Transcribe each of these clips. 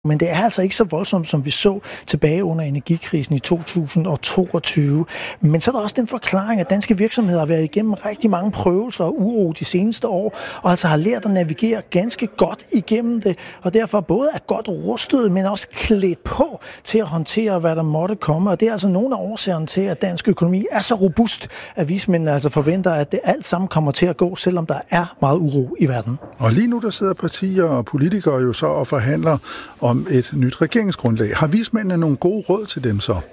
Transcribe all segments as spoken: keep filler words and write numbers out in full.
Men det er altså ikke så voldsomt, som vi så tilbage under energikrisen i to tusind og toogtyve. Men så er der også den forklaring, at danske virksomheder har været igennem rigtig mange prøvelser og uro de seneste år, og altså har lært at navigere ganske godt igennem det, og derfor både er godt rustet, men også klædt på til at håndtere, hvad der måtte komme. Og det er altså nogle af årsagerne til, at dansk økonomi er så robust, at vismændene altså forventer, at det alt sammen kommer til at gå, selvom der er meget uro i verden. Og lige nu der sidder partier og politikere jo så og forhandler om et nyt regeringsgrundlag. Har vismændene nogle gode råd til dem så?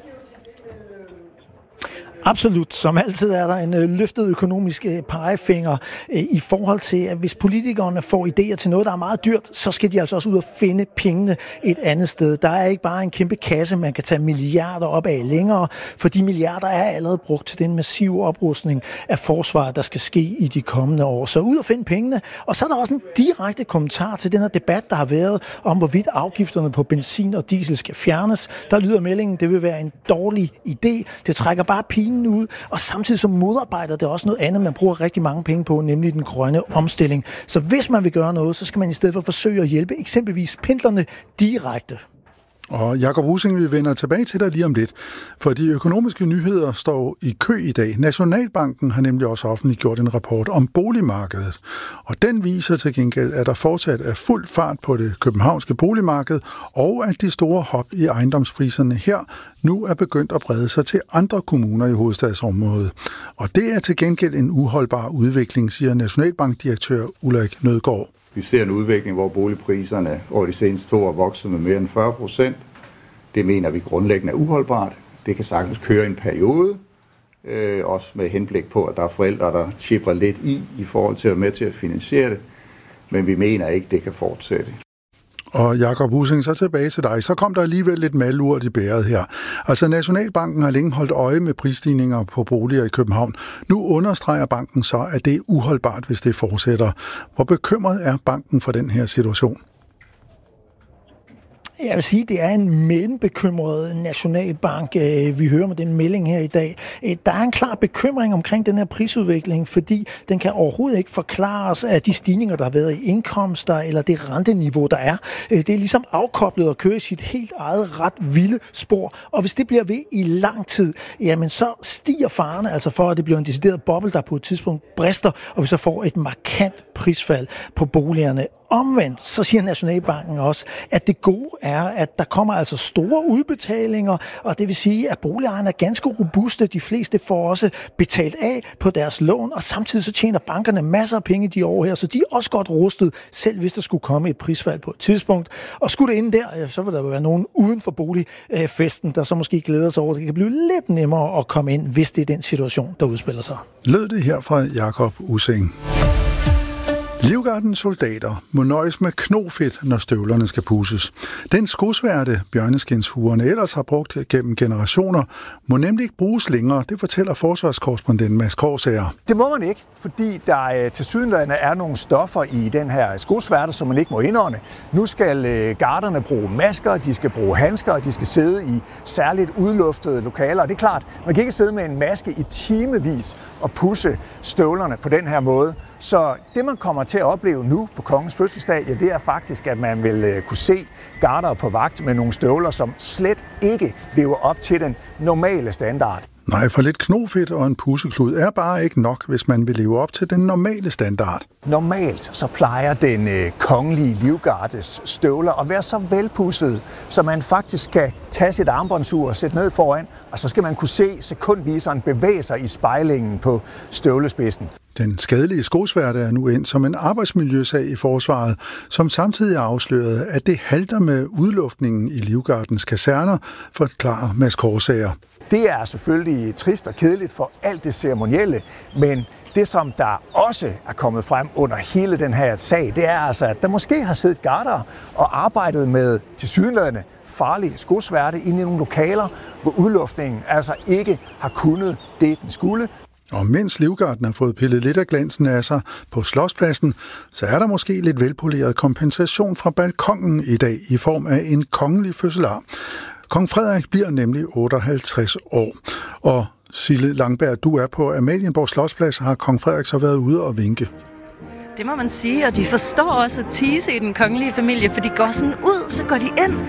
Absolut. Som altid er der en øh, løftet økonomisk øh, pegefinger øh, i forhold til, at hvis politikerne får idéer til noget, der er meget dyrt, så skal de altså også ud og finde pengene et andet sted. Der er ikke bare en kæmpe kasse, man kan tage milliarder op af længere, for de milliarder er allerede brugt til den massive oprustning af forsvaret, der skal ske i de kommende år. Så ud og finde pengene. Og så er der også en direkte kommentar til den her debat, der har været om, hvorvidt afgifterne på benzin og diesel skal fjernes. Der lyder meldingen, det vil være en dårlig idé. Det trækker bare pinen ud, og samtidig så modarbejder det også noget andet, man bruger rigtig mange penge på, nemlig den grønne omstilling. Så hvis man vil gøre noget, så skal man i stedet for forsøge at hjælpe eksempelvis pendlerne direkte. Og Jakob Ussing, vi vender tilbage til dig lige om lidt, for de økonomiske nyheder står i kø i dag. Nationalbanken har nemlig også offentliggjort en rapport om boligmarkedet, og den viser til gengæld, at der fortsat er fuld fart på det københavnske boligmarked, og at de store hop i ejendomspriserne her nu er begyndt at brede sig til andre kommuner i hovedstadsområdet. Og det er til gengæld en uholdbar udvikling, siger Nationalbankdirektør Ulrik Nødgaard. Vi ser en udvikling, hvor boligpriserne over de seneste to år er vokset med mere end fyrre procent. Det mener vi grundlæggende er uholdbart. Det kan sagtens køre en periode, øh, også med henblik på, at der er forældre, der chipper lidt i, i forhold til at være med til at finansiere det. Men vi mener ikke, det kan fortsætte. Og Jakob Ussing, så tilbage til dig. Så kom der alligevel lidt malurt i bæret her. Altså Nationalbanken har længe holdt øje med prisstigninger på boliger i København. Nu understreger banken så, at det er uholdbart, hvis det fortsætter. Hvor bekymret er banken for den her situation? Jeg vil sige, at det er en mellembekymret nationalbank. Vi hører med den melding her i dag. Der er en klar bekymring omkring den her prisudvikling, fordi den kan overhovedet ikke forklares af de stigninger, der har været i indkomster eller det renteniveau, der er. Det er ligesom afkoblet og kører i sit helt eget ret vilde spor. Og hvis det bliver ved i lang tid, jamen så stiger farerne altså for, at det bliver en decideret boble, der på et tidspunkt brister, og vi så får et markant prisfald på boligerne. Omvendt, så siger Nationalbanken også, at det gode er, at der kommer altså store udbetalinger, og det vil sige, at boligejerne er ganske robuste. De fleste får også betalt af på deres lån, og samtidig så tjener bankerne masser af penge de år her, så de er også godt rustet, selv hvis der skulle komme et prisfald på et tidspunkt. Og skulle det inde der, så vil der være nogen uden for boligfesten, der så måske glæder sig over, det kan blive lidt nemmere at komme ind, hvis det er den situation, der udspiller sig. Lød det her fra Jakob Ussing. Livgardens soldater må nøjes med knofedt, når støvlerne skal pudses. Den skosværte bjørneskinshuerne ellers har brugt gennem generationer, må nemlig ikke bruges længere. Det fortæller forsvarskorrespondent Mads Korsager. Det må man ikke, fordi der tilsyneladende er nogle stoffer i den her skosværte, som man ikke må indånde. Nu skal garderne bruge masker, de skal bruge handsker, og de skal sidde i særligt udluftede lokaler. Og det er klart, man kan ikke sidde med en maske i timevis og pudse støvlerne på den her måde. Så det, man kommer til at opleve nu på kongens fødselsdag, ja, det er faktisk, at man vil kunne se garder på vagt med nogle støvler, som slet ikke lever op til den normale standard. Nej, for lidt knofedt og en pusseklud er bare ikke nok, hvis man vil leve op til den normale standard. Normalt så plejer den øh, kongelige livgardes støvler at være så velpudsede, så man faktisk kan tage sit armbåndsur og sætte ned foran, og så skal man kunne se sekundviseren bevæge sig i spejlingen på støvlespidsen. Den skadelige skosværte er nu ind som en arbejdsmiljøsag i forsvaret, som samtidig afslørede, at det halter med udluftningen i Livgardens kaserner, forklarer Mads Korsager. Det er selvfølgelig trist og kedeligt for alt det ceremonielle, men det, som der også er kommet frem under hele den her sag, det er altså, at der måske har siddet garder og arbejdet med tilsyneladende farlige skosværte inde i nogle lokaler, hvor udluftningen altså ikke har kunnet det, den skulle. Og mens Livgarden har fået pillet lidt af glansen af sig på Slotspladsen, så er der måske lidt velpoleret kompensation fra balkongen i dag i form af en kongelig fødselar. Kong Frederik bliver nemlig otteoghalvtreds år. Og Sille Langberg, du er på Amalienborg Slotsplads, har kong Frederik så været ude og vinke. Det må man sige, og de forstår også at tease i den kongelige familie, for de går sådan ud, så går de ind